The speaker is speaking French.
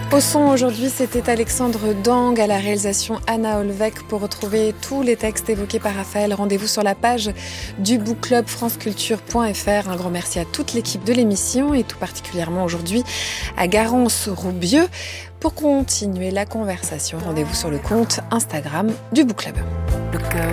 Au son aujourd'hui, c'était Alexandre Dang, à la réalisation Anna Olvec. Pour retrouver tous les textes évoqués par Raphaël, rendez-vous sur la page du Book Club franceculture.fr. Un grand merci à toute l'équipe de l'émission et tout particulièrement aujourd'hui à Garance Roubieux. Pour continuer la conversation, rendez-vous sur le compte Instagram du Book Club. Le cœur